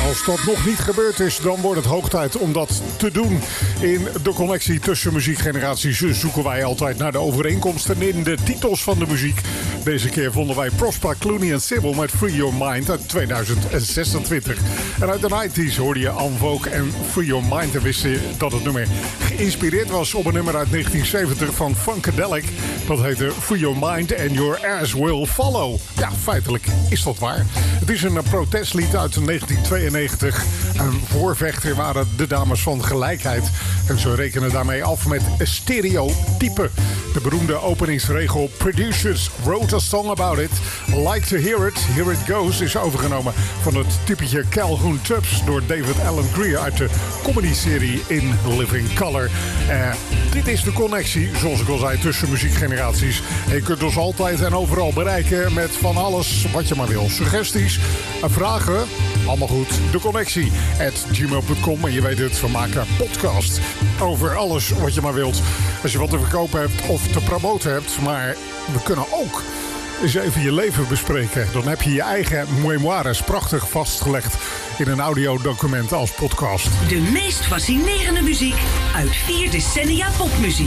Als dat nog niet gebeurd is, dan wordt het hoog tijd om dat te doen. In de connectie tussen muziekgeneraties zoeken wij altijd naar de overeenkomsten in de titels van de muziek. Deze keer vonden wij Prosper, Clooney en Sybil met Free Your Mind uit 2026. En uit de 90s hoorde je En Vogue en Free Your Mind en wist je dat het nummer geïnspireerd was op een nummer uit 1970 van Funkadelic. Dat heette Free Your Mind and Your Ass Will Follow. Ja, feitelijk is dat waar. Het is een protestlied uit 1992. Een voorvechter waren de dames van gelijkheid. En ze rekenen daarmee af met stereotypen. De beroemde openingsregel Producers wrote a song about it. Like to hear it, here it goes is overgenomen van het typetje Calhoun Tubbs door David Alan Grier uit de comedy-serie In Living Color. Dit is de connectie, zoals ik al zei, tussen muziekgeneraties. En je kunt ons altijd en overal bereiken met van alles wat je maar wil. Suggesties, vragen, allemaal goed. De connectie @gmail.com. En je weet het, we maken podcast over alles wat je maar wilt. Als je wat te verkopen hebt of te promoten hebt. Maar we kunnen ook eens even je leven bespreken. Dan heb je je eigen memoires prachtig vastgelegd in een audiodocument als podcast. De meest fascinerende muziek uit 4 decennia popmuziek.